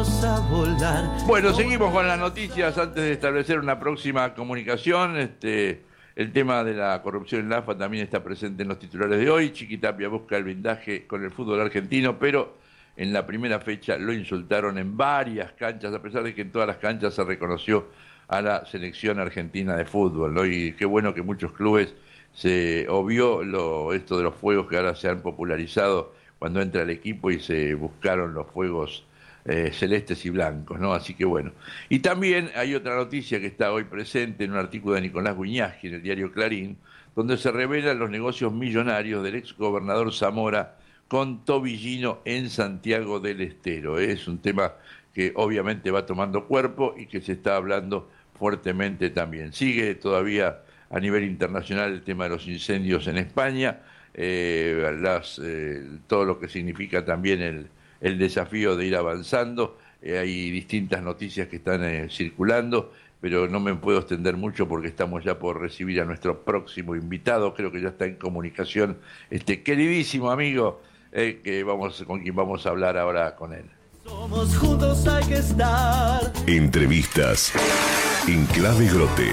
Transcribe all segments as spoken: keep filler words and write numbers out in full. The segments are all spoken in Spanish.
vamos a volar. Bueno, seguimos con las noticias antes de establecer una próxima comunicación. Este, el tema de la corrupción en la A F A también está presente en los titulares de hoy. Chiquitapia busca el blindaje con el fútbol argentino, pero en la primera fecha lo insultaron en varias canchas, a pesar de que en todas las canchas se reconoció a la selección argentina de fútbol, ¿no? Y qué bueno que muchos clubes se obvió lo, esto de los fuegos que ahora se han popularizado cuando entra el equipo y se buscaron los fuegos eh, celestes y blancos, ¿no? Así que bueno. Y también hay otra noticia que está hoy presente en un artículo de Nicolás Guiñazqui en el diario Clarín, donde se revelan los negocios millonarios del ex gobernador Zamora con Tobillino en Santiago del Estero. Es un tema que obviamente va tomando cuerpo y que se está hablando fuertemente también. Sigue todavía a nivel internacional el tema de los incendios en España, eh, las, eh, todo lo que significa también el, el desafío de ir avanzando. Eh, hay distintas noticias que están eh, circulando, pero no me puedo extender mucho porque estamos ya por recibir a nuestro próximo invitado. Creo que ya está en comunicación este queridísimo amigo eh, que vamos, con quien vamos a hablar ahora con él. Somos juntos, hay que estar. Entrevistas en Clave Grote.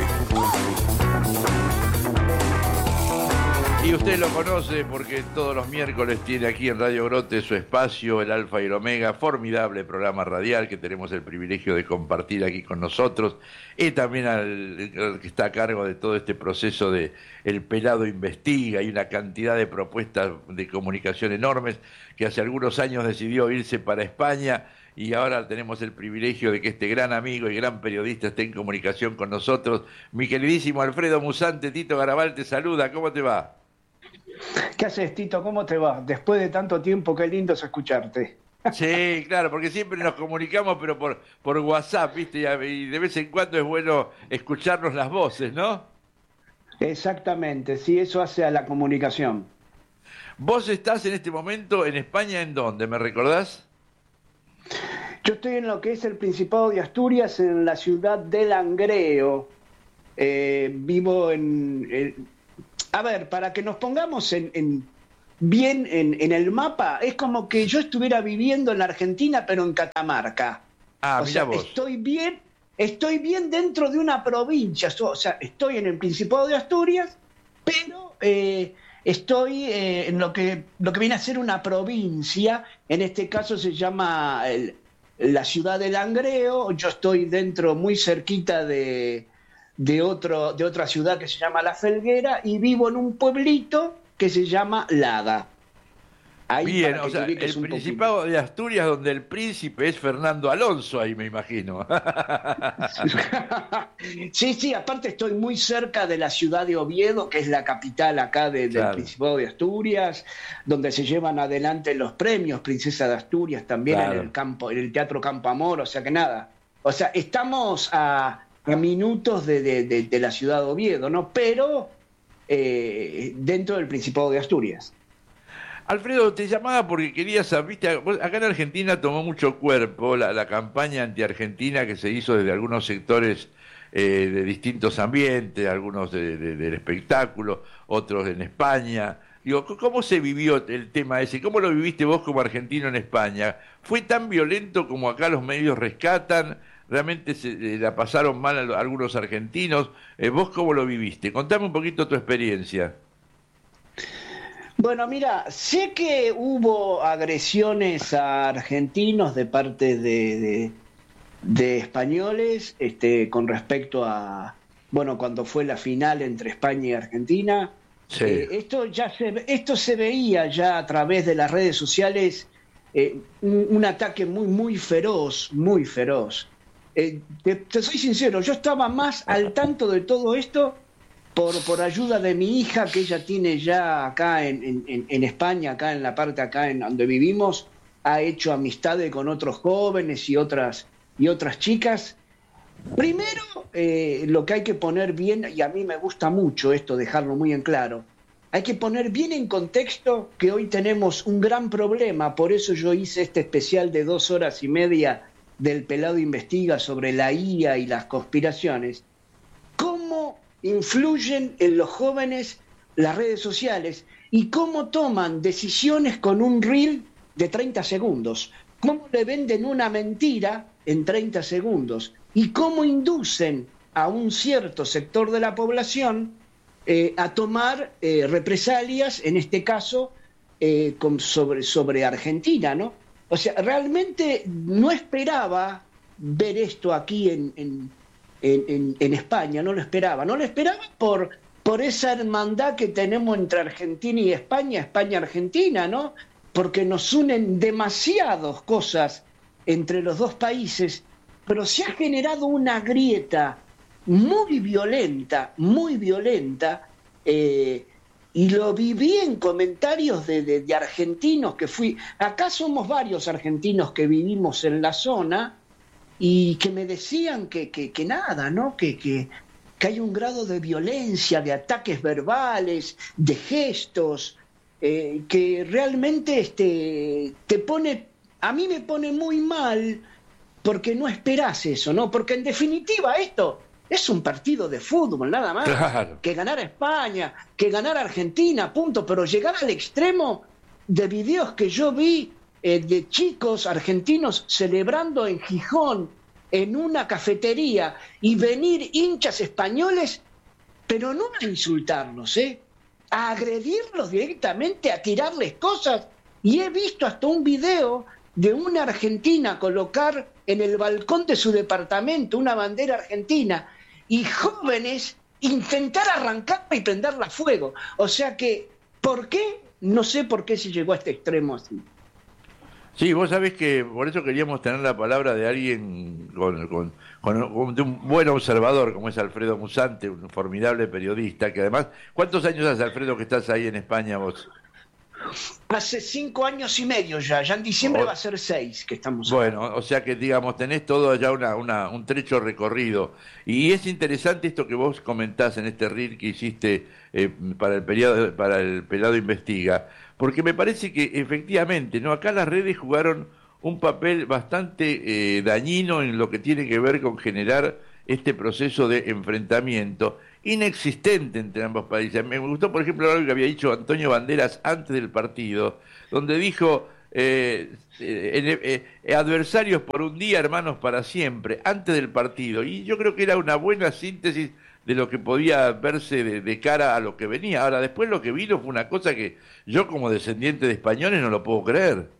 Y usted lo conoce porque todos los miércoles tiene aquí en Radio Grote su espacio, el Alfa y el Omega, formidable programa radial que tenemos el privilegio de compartir aquí con nosotros, y también al, al que está a cargo de todo este proceso de El Pelado Investiga. Hay una cantidad de propuestas de comunicación enormes, que hace algunos años decidió irse para España y ahora tenemos el privilegio de que este gran amigo y gran periodista esté en comunicación con nosotros. Mi queridísimo Alfredo Musante, Tito Garabal te saluda, ¿cómo te va? ¿Qué haces, Tito? ¿Cómo te va? Después de tanto tiempo, qué lindo es escucharte. Sí, claro, porque siempre nos comunicamos, pero por, por WhatsApp, ¿viste? Y de vez en cuando es bueno escucharnos las voces, ¿no? Exactamente, sí, eso hace a la comunicación. ¿Vos estás en este momento en España, en dónde? ¿Me recordás? Yo estoy en lo que es el Principado de Asturias, en la ciudad de Langreo. Eh, vivo en... en A ver, para que nos pongamos en, en, bien en, en el mapa, es como que yo estuviera viviendo en la Argentina, pero en Catamarca. Ah, o mirá sea, vos. Estoy bien, estoy bien dentro de una provincia. O sea, estoy en el Principado de Asturias, pero eh, estoy eh, en lo que, lo que viene a ser una provincia. En este caso se llama el, la ciudad de Langreo. Yo estoy dentro, muy cerquita de... De, otro, de otra ciudad que se llama La Felguera, y vivo en un pueblito que se llama Lada. Ahí bien, o sea, el Principado poquito. de Asturias, donde el príncipe es Fernando Alonso, ahí me imagino. Sí, sí, aparte estoy muy cerca de la ciudad de Oviedo, que es la capital acá de, claro. del Principado de Asturias, donde se llevan adelante los premios Princesa de Asturias también, claro. en el campo, en el Teatro Campo Amor, o sea que nada. O sea, estamos a... a minutos de, de, de, de la ciudad de Oviedo, ¿no? Pero eh, dentro del Principado de Asturias. Alfredo, te llamaba porque quería saber, viste, acá en Argentina tomó mucho cuerpo la, la campaña anti-argentina que se hizo desde algunos sectores eh, de distintos ambientes, algunos de, de, del espectáculo, otros en España. Digo, ¿cómo se vivió el tema ese? ¿Cómo lo viviste vos como argentino en España? ¿Fue tan violento como acá los medios rescatan? ¿Realmente se eh, la pasaron mal a algunos argentinos? Eh, ¿Vos cómo lo viviste? Contame un poquito tu experiencia. Bueno, mira, sé que hubo agresiones a argentinos de parte de, de, de españoles este, con respecto a, bueno, cuando fue la final entre España y Argentina. Sí. Eh, esto, ya se, esto se veía ya a través de las redes sociales, eh, un, un ataque muy, muy feroz, muy feroz. Eh, te, te soy sincero, yo estaba más al tanto de todo esto por, por ayuda de mi hija, que ella tiene ya acá en, en, en España, acá en la parte acá en donde vivimos, ha hecho amistades con otros jóvenes y otras, y otras chicas. Primero, eh, lo que hay que poner bien, y a mí me gusta mucho esto, dejarlo muy en claro, hay que poner bien en contexto que hoy tenemos un gran problema, por eso yo hice este especial de dos horas y media del Pelado Investiga sobre la I A y las conspiraciones. ¿Cómo influyen en los jóvenes las redes sociales y cómo toman decisiones con un reel de treinta segundos? cómo le venden una mentira en treinta segundos y cómo inducen a un cierto sector de la población eh, a tomar eh, represalias, en este caso eh, con, sobre, sobre Argentina, ¿no? O sea, realmente no esperaba ver esto aquí en, en, en, en España, no lo esperaba, no lo esperaba por, por esa hermandad que tenemos entre Argentina y España, España-Argentina, ¿no? Porque nos unen demasiadas cosas entre los dos países, pero se ha generado una grieta muy violenta, muy violenta, eh, y lo viví en comentarios de, de, de argentinos que fui, acá somos varios argentinos que vivimos en la zona y que me decían que, que, que nada, ¿no? Que, que, que hay un grado de violencia, de ataques verbales, de gestos, eh, que realmente este, te pone, a mí me pone muy mal porque no esperás eso, ¿no? Porque en definitiva esto es un partido de fútbol, nada más. Claro. Que ganar a España, que ganar a Argentina, punto. Pero llegar al extremo de videos que yo vi eh, de chicos argentinos celebrando en Gijón, en una cafetería, y venir hinchas españoles, pero no a insultarlos, ¿eh? A agredirlos directamente, a tirarles cosas. Y he visto hasta un video de una argentina colocar en el balcón de su departamento una bandera argentina y jóvenes intentar arrancarla y prenderla a fuego. O sea que, ¿por qué? No sé por qué se llegó a este extremo así. Sí, vos sabés que por eso queríamos tener la palabra de alguien con, con, con, con de un buen observador como es Alfredo Musante, un formidable periodista, que además, ¿cuántos años hace, Alfredo, que estás ahí en España vos? Hace cinco años y medio ya, ya en diciembre oh. va a ser seis que estamos. Bueno, o sea que digamos, tenés todo ya una, una, un trecho recorrido. Y es interesante esto que vos comentás en este reel que hiciste eh, para el periodo, para el Pelado Investiga, porque me parece que efectivamente, ¿no? Acá las redes jugaron un papel bastante eh, dañino en lo que tiene que ver con generar este proceso de enfrentamiento inexistente entre ambos países. Me gustó, por ejemplo, algo que había dicho Antonio Banderas antes del partido, donde dijo, eh, eh, eh, adversarios por un día, hermanos para siempre, antes del partido. Y yo creo que era una buena síntesis de lo que podía verse de, de cara a lo que venía. Ahora, después lo que vino fue una cosa que yo como descendiente de españoles no lo puedo creer.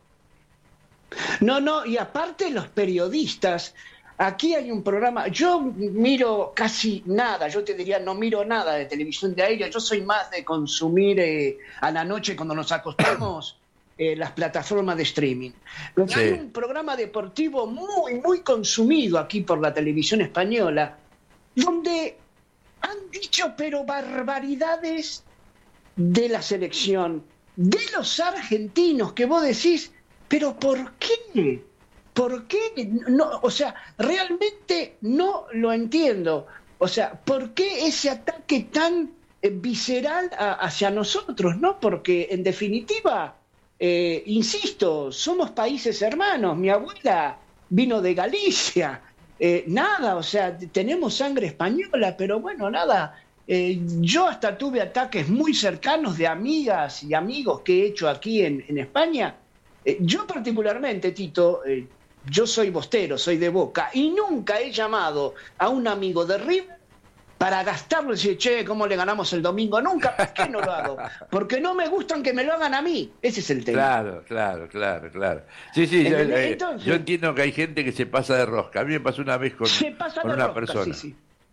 No, no, y aparte los periodistas... Aquí hay un programa, yo miro casi nada, yo te diría no miro nada de televisión de aérea, yo soy más de consumir eh, a la noche cuando nos acostamos eh, las plataformas de streaming. Pero sí. Hay un programa deportivo muy, muy consumido aquí por la televisión española, donde han dicho pero barbaridades de la selección, de los argentinos, que vos decís, pero ¿por qué? ¿Por qué? No, o sea, realmente no lo entiendo. O sea, ¿por qué ese ataque tan eh, visceral a, hacia nosotros? ¿No? Porque, en definitiva, eh, insisto, somos países hermanos. Mi abuela vino de Galicia. Eh, nada, o sea, tenemos sangre española, pero bueno, nada. Eh, yo hasta tuve ataques muy cercanos de amigas y amigos que he hecho aquí en, en España. Eh, yo particularmente, Tito... Eh, Yo soy bostero, soy de Boca, y nunca he llamado a un amigo de River para gastarlo y decir, che, ¿cómo le ganamos el domingo? Nunca, ¿por qué no lo hago? Porque no me gustan que me lo hagan a mí. Ese es el tema. Claro, claro, claro, claro. Sí, sí, yo, eh, Entonces, yo entiendo que hay gente que se pasa de rosca. A mí me pasó una vez con, con una rosca, persona. Sí, sí.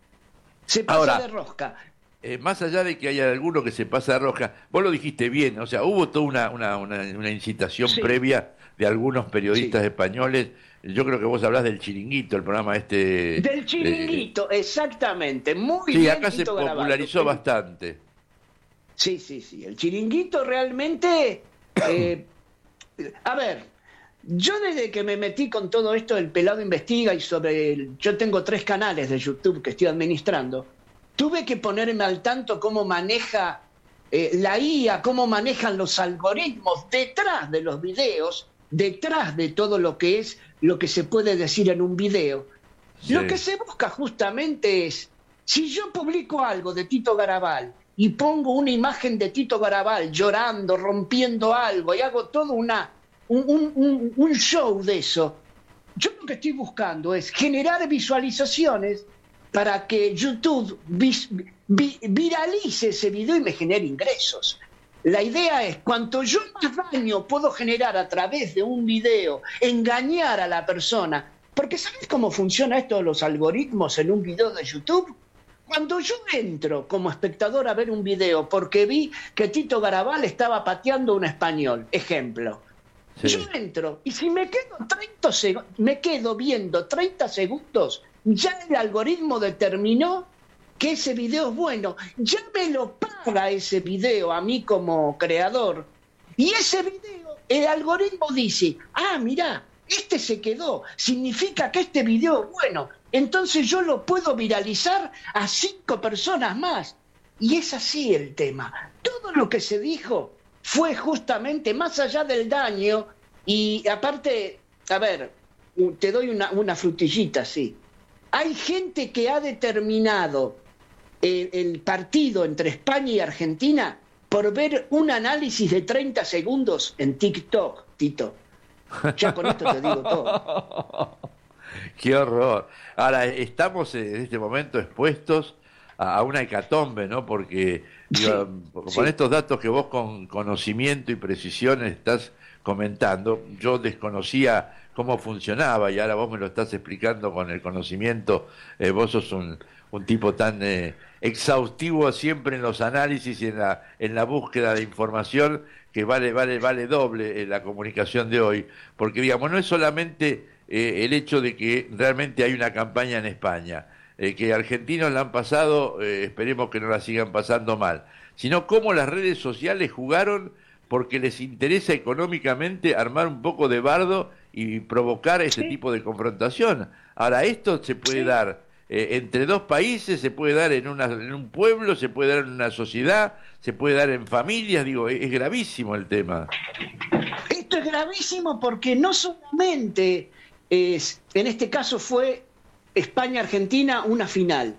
Se pasa Ahora, de rosca. Eh, más allá de que haya alguno que se pasa de rosca, vos lo dijiste bien, o sea, hubo toda una, una, una, una incitación sí. previa de algunos periodistas sí. españoles. Yo creo que vos hablás del Chiringuito, el programa este... Del Chiringuito, eh, exactamente. Muy sí, bien. Sí, acá se popularizó Garabato. bastante. Sí, sí, sí. El Chiringuito realmente... Eh, a ver, yo desde que me metí con todo esto del Pelado Investiga y sobre... El, yo tengo tres canales de YouTube que estoy administrando. Tuve que ponerme al tanto cómo maneja eh, la I A, cómo manejan los algoritmos detrás de los videos, detrás de todo lo que es lo que se puede decir en un video. Sí. Lo que se busca justamente es, si yo publico algo de Tito Garabal y pongo una imagen de Tito Garabal llorando, rompiendo algo, y hago toda una un, un, un, un show de eso. Yo lo que estoy buscando es generar visualizaciones para que YouTube vis, vi, viralice ese video y me genere ingresos. La idea es, cuanto yo más daño puedo generar a través de un video, engañar a la persona, porque ¿sabes cómo funciona esto de los algoritmos en un video de YouTube? Cuando yo entro como espectador a ver un video porque vi que Tito Garabal estaba pateando un español, ejemplo, sí. Yo entro y si me quedo, treinta seg- me quedo viendo treinta segundos, ya el algoritmo determinó que ese video es bueno, ya me lo paga ese video a mí como creador, y ese video, el algoritmo dice, ah, mirá, este se quedó, significa que este video es bueno, entonces yo lo puedo viralizar a cinco personas más. Y es así el tema. Todo lo que se dijo fue justamente más allá del daño, y aparte, a ver, te doy una, una frutillita, sí. Hay gente que ha determinado el, el partido entre España y Argentina por ver un análisis de treinta segundos en TikTok, Tito. Ya con esto te digo todo. Qué horror. Ahora, estamos en este momento expuestos a una hecatombe, ¿no? Porque digo, sí, con sí. estos datos que vos con conocimiento y precisión estás comentando, yo desconocía cómo funcionaba y ahora vos me lo estás explicando con el conocimiento. Eh, vos sos un, un tipo tan eh, exhaustivo siempre en los análisis y en la, en la búsqueda de información, que vale, vale, vale doble en la comunicación de hoy, porque digamos, no es solamente eh, el hecho de que realmente hay una campaña en España, eh, que argentinos la han pasado, eh, esperemos que no la sigan pasando mal, sino cómo las redes sociales jugaron porque les interesa económicamente armar un poco de bardo y provocar ese sí. tipo de confrontación. Ahora, esto se puede sí. dar eh, entre dos países, se puede dar en, una, en un pueblo, se puede dar en una sociedad, se puede dar en familias, digo, es, es gravísimo el tema. Esto es gravísimo porque no solamente, es, en este caso fue España-Argentina una final.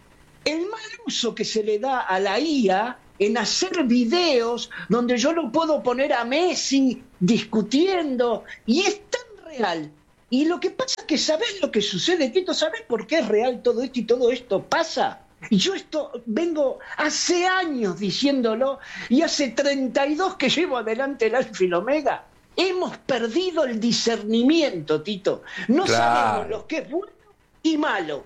El mal uso que se le da a la I A en hacer videos donde yo lo puedo poner a Messi discutiendo, y es tan real. Y lo que pasa es que ¿sabés lo que sucede, Tito? ¿Sabés por qué es real todo esto y todo esto pasa? Y yo esto vengo hace años diciéndolo, y hace treinta y dos que llevo adelante el Alfa y el Omega. Hemos perdido el discernimiento, Tito. No claro. sabemos lo que es bueno y malo.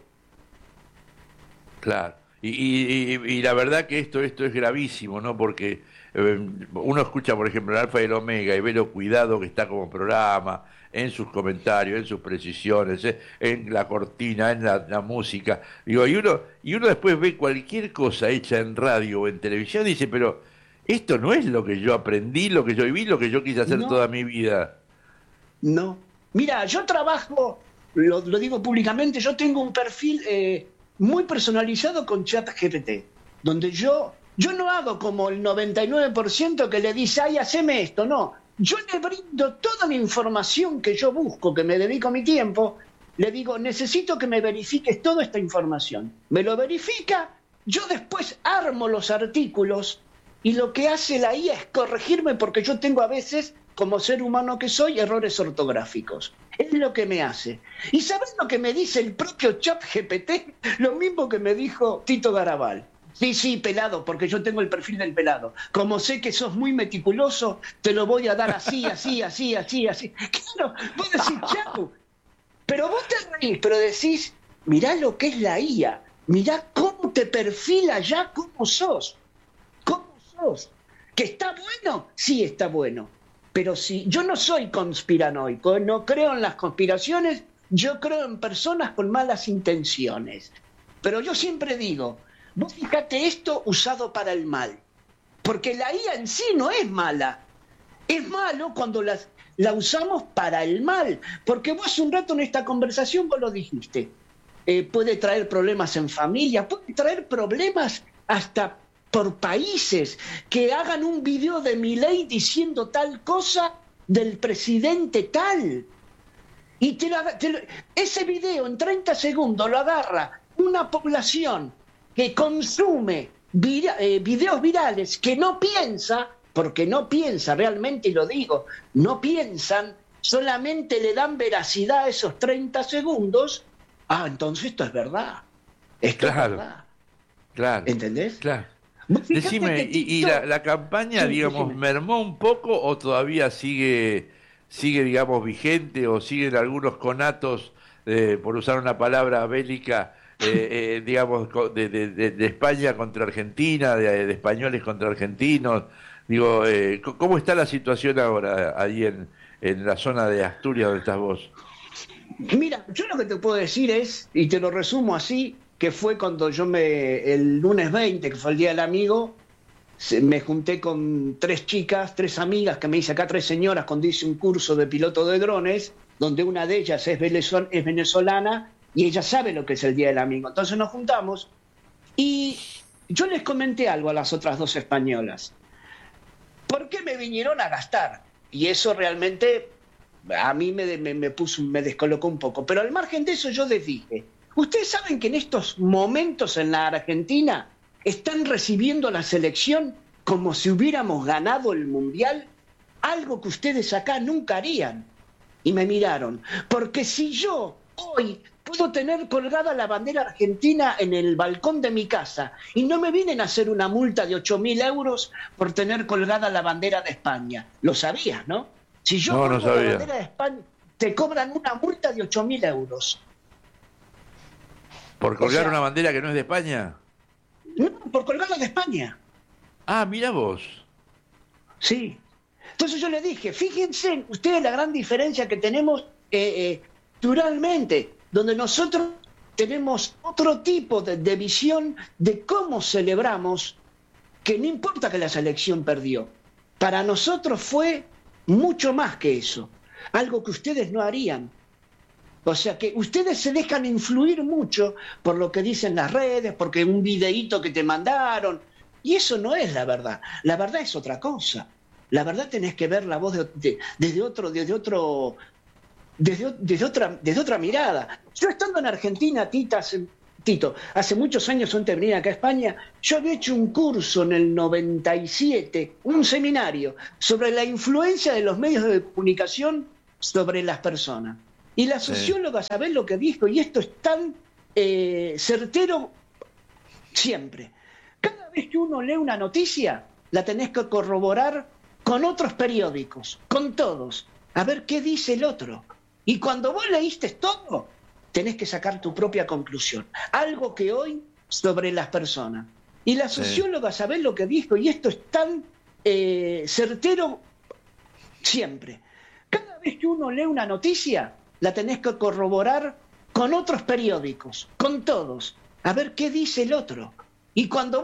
Claro. Y, y, y, y la verdad que esto esto es gravísimo, ¿no? Porque eh, uno escucha, por ejemplo, el Alfa y el Omega y ve lo cuidado que está como programa, en sus comentarios, en sus precisiones, eh, en la cortina, en la, la música. Digo, y uno y uno después ve cualquier cosa hecha en radio o en televisión y dice, pero esto no es lo que yo aprendí, lo que yo viví, lo que yo quise hacer no. toda mi vida. No. Mira, yo trabajo, lo, lo digo públicamente, yo tengo un perfil eh, muy personalizado con ChatGPT, donde yo, yo no hago como el noventa y nueve por ciento que le dice, ay, haceme esto, no. Yo le brindo toda la información que yo busco, que me dedico mi tiempo, le digo, necesito que me verifiques toda esta información. Me lo verifica, yo después armo los artículos y lo que hace la I A es corregirme porque yo tengo a veces, como ser humano que soy, errores ortográficos. Es lo que me hace. ¿Y sabes lo que me dice el propio ChatGPT? Lo mismo que me dijo Tito Garabal. Sí, sí, pelado, porque yo tengo el perfil del pelado. Como sé que sos muy meticuloso, te lo voy a dar así, así, así, así, así. Claro, vos decís, chau. Pero vos te reís, pero decís, mirá lo que es la I A. Mirá cómo te perfila ya cómo sos. ¿Cómo sos? ¿Que está bueno? Sí, está bueno. Pero si yo no soy conspiranoico, no creo en las conspiraciones, yo creo en personas con malas intenciones. Pero yo siempre digo, vos fíjate esto usado para el mal, porque la I A en sí no es mala, es malo cuando la, la usamos para el mal, porque vos hace un rato en esta conversación vos lo dijiste, eh, puede traer problemas en familia, puede traer problemas hasta por países, que hagan un video de Milei diciendo tal cosa del presidente tal, y te lo, te lo, ese video en treinta segundos lo agarra una población que consume vira, eh, videos virales, que no piensa, porque no piensa realmente, y lo digo, no piensan, solamente le dan veracidad a esos treinta segundos, ah, entonces esto es verdad, esto Claro. es verdad. Claro. ¿Entendés? Claro. Fíjate Decime, que ¿y, y TikTok- la, la campaña, Sí, digamos, decime. mermó un poco o todavía sigue, sigue, digamos, vigente o siguen algunos conatos, eh, por usar una palabra bélica, eh, eh, digamos, co- de, de- de- de España contra Argentina, de, de españoles contra argentinos? Digo, eh, co- ¿cómo está la situación ahora ahí en, en la zona de Asturias donde estás vos? Mira, yo lo que te puedo decir es, y te lo resumo así, que fue cuando yo me, el lunes veinte, que fue el Día del Amigo, se- me junté con tres chicas, tres amigas, que me hice acá, tres señoras, cuando hice un curso de piloto de drones, donde una de ellas es, venezol- es venezolana y ella sabe lo que es el Día del Amigo. Entonces nos juntamos y yo les comenté algo a las otras dos españolas. ¿Por qué me vinieron a gastar? Y eso realmente a mí me, me, me puso, me descolocó un poco. Pero al margen de eso yo les dije, ustedes saben que en estos momentos en la Argentina están recibiendo a la selección como si hubiéramos ganado el Mundial, algo que ustedes acá nunca harían. Y me miraron, porque si yo hoy puedo tener colgada la bandera argentina en el balcón de mi casa y no me vienen a hacer una multa de ocho mil euros por tener colgada la bandera de España. Lo sabías, ¿no? Si yo No, no colgo la sabía. bandera de España, te cobran una multa de ocho mil euros. ¿Por colgar O sea- una bandera que no es de España? No, por colgarla de España. Ah, mira vos. Sí. Entonces yo le dije, fíjense ustedes la gran diferencia que tenemos eh, eh, culturalmente, donde nosotros tenemos otro tipo de, de visión de cómo celebramos, que no importa que la selección perdió. Para nosotros fue mucho más que eso, algo que ustedes no harían. O sea que ustedes se dejan influir mucho por lo que dicen las redes, porque un videíto que te mandaron, y eso no es la verdad. La verdad es otra cosa. La verdad tenés que ver la voz de, de- desde otro, desde otro, desde, desde otra, desde otra mirada. Yo estando en Argentina, Tita, hace, Tito, hace muchos años antes de venir acá a España, yo había hecho un curso en el noventa y siete, un seminario sobre la influencia de los medios de comunicación sobre las personas. Y la Sí. socióloga, ¿sabés lo que dijo? Y esto es tan eh, certero siempre. Cada vez que uno lee una noticia, la tenés que corroborar con otros periódicos, con todos, a ver qué dice el otro. Y cuando vos leíste todo, tenés que sacar tu propia conclusión. Algo que hoy sobre las personas. Y la Sí. socióloga, ¿sabés lo que dijo? Y esto es tan eh, certero siempre. Cada vez que uno lee una noticia, la tenés que corroborar con otros periódicos, con todos, a ver qué dice el otro. Y cuando